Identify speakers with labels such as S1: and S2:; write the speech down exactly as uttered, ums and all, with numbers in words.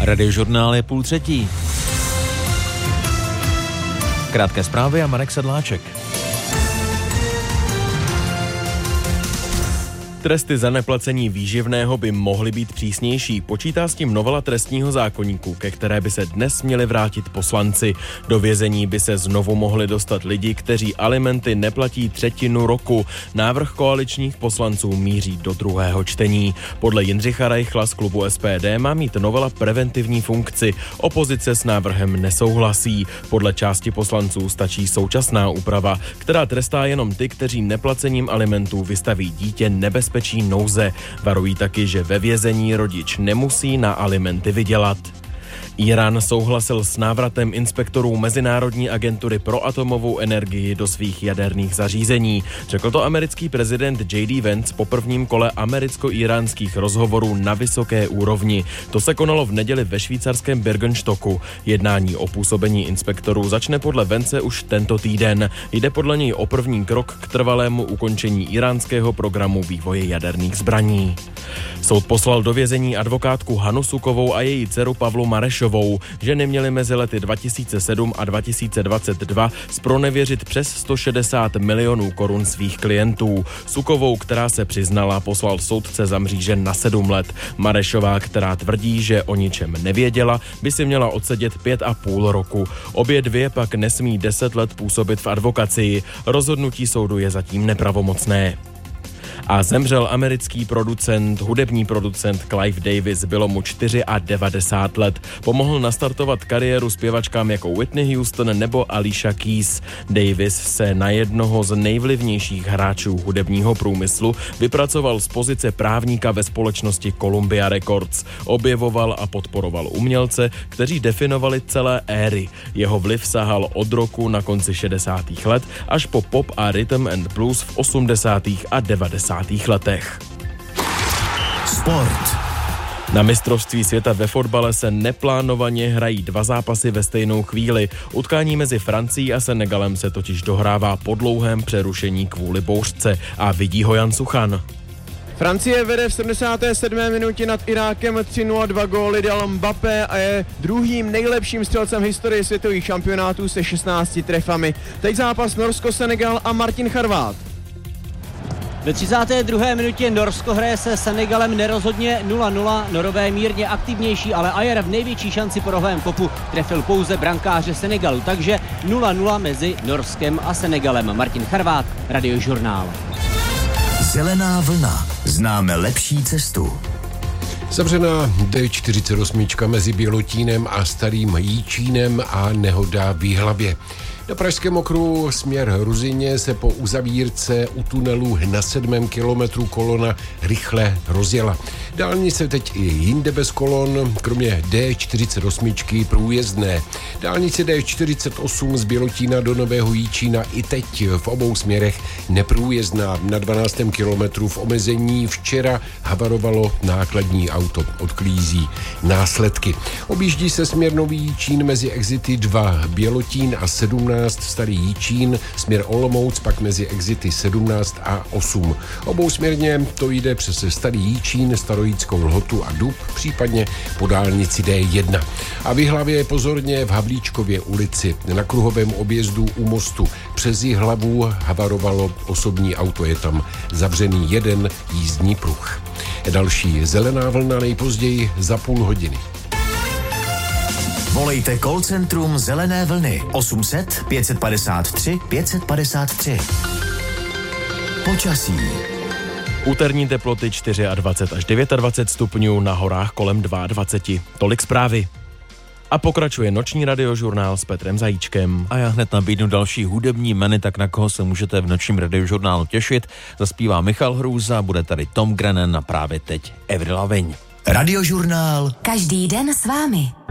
S1: Radiožurnál je půl třetí. Krátké zprávy a Marek Sedláček. Tresty za neplacení výživného by mohly být přísnější. Počítá s tím novela trestního zákoníku, ke které by se dnes měli vrátit poslanci. Do vězení by se znovu mohli dostat lidi, kteří alimenty neplatí třetinu roku. Návrh koaličních poslanců míří do druhého čtení. Podle Jindřicha Reichla z klubu S P D má mít novela preventivní funkci. Opozice s návrhem nesouhlasí. Podle části poslanců stačí současná úprava, která trestá jenom ty, kteří neplacením alimentů vystaví dítě nebezpečí nouze. Varují taky, že ve vězení rodič nemusí na alimenty vydělat. Írán souhlasil s návratem inspektorů Mezinárodní agentury pro atomovou energii do svých jaderných zařízení. Řekl to americký prezident J D Vance po prvním kole americko-íránských rozhovorů na vysoké úrovni. To se konalo v neděli ve švýcarském Birkenstocku. Jednání o působení inspektorů začne podle Vance už tento týden. Jde podle něj o první krok k trvalému ukončení íránského programu vývoje jaderných zbraní. Soud poslal do vězení advokátku Hanu Sukovou a její dceru Pavlu Marešovou, že neměli mezi lety dva tisíce sedm a dva tisíce dvacet dva zpronevěřit přes sto šedesát milionů korun svých klientů. Sukovou, která se přiznala, poslal soudce za mříže na sedm let. Marešová, která tvrdí, že o ničem nevěděla, by si měla odsedět pět a půl roku. Obě dvě pak nesmí deset let působit v advokacii. Rozhodnutí soudu je zatím nepravomocné. A zemřel americký producent, hudební producent Clive Davis, bylo mu devadesát čtyři let. Pomohl nastartovat kariéru zpěvačkám jako Whitney Houston nebo Alicia Keys. Davis se na jednoho z nejvlivnějších hráčů hudebního průmyslu vypracoval z pozice právníka ve společnosti Columbia Records. Objevoval a podporoval umělce, kteří definovali celé éry. Jeho vliv sahal od roku na konci šedesátých let až po pop a rhythm and blues v osmdesátých a devadesátých letech.
S2: Sport.
S1: Na mistrovství světa ve fotbale se neplánovaně hrají dva zápasy ve stejnou chvíli. Utkání mezi Francií a Senegalem se totiž dohrává po dlouhém přerušení kvůli bouřce a vidí ho Jan Suchan.
S3: Francie vede v sedmdesáté sedmé minutě nad Irákem tři nula, dva góly dal Mbappé a je druhým nejlepším střelcem v historii světových šampionátů se šestnácti trefami. Teď zápas Norsko-Senegal a Martin Charvát.
S4: Ve třicáté druhé minutě Norsko hraje se Senegalem nerozhodně nula nula. Norové mírně aktivnější, ale Ajer v největší šanci po rohovém kopu trefil pouze brankáře Senegalu. Takže nula nula mezi Norskem a Senegalem. Martin Charvát, Radiožurnál.
S2: Zelená vlna. Známe lepší cestu.
S5: Zavřená D čtyřicet osm mezi Bělotínem a Starým Jíčínem a nehoda v Jihlavě. Na pražském okruhu směr Ruzyně se po uzavírce u tunelu na sedmém kilometru kolona rychle rozjela. Dálnice teď i jinde bez kolon, kromě D čtyřicet osm průjezdné. Dálnice D čtyřicet osm z Bělotína do Nového Jíčína i teď v obou směrech neprůjezdná. Na dvanáctém kilometru v omezení včera havarovalo nákladní auto, odklízí následky. Objíždí se směr Nový Jíčín mezi exity dva Bělotín a sedmnáct Starý Jíčín, směr Olomouc pak mezi exity sedmnáct a osm. Obousměrně to jde přes Starý Jíčín, Starojíckou Lhotu a Dub, případně po dálnici D jedna. A v Jihlavě pozorně v Havlíčkově ulici. Na kruhovém objezdu u mostu přes Jihlavu havarovalo osobní auto, je tam zavřený jeden jízdní pruh. Další zelená vlna nejpozději za půl hodiny.
S2: Volejte call centrum Zelené vlny osm set pět padesát tři pět padesát tři. Počasí.
S1: Úterní teploty dvacet čtyři až dvacet devět stupňů, na horách kolem dvacet dva. Tolik zprávy. A pokračuje noční radiožurnál s Petrem Zajíčkem.
S6: A já hned nabídnu další hudební jmény, tak na koho se můžete v nočním radiožurnálu těšit. Zaspívá Michal Hrůza, bude tady Tom Grennan a právě teď Avril Lavigne.
S2: Radiožurnál.
S7: Každý den s vámi.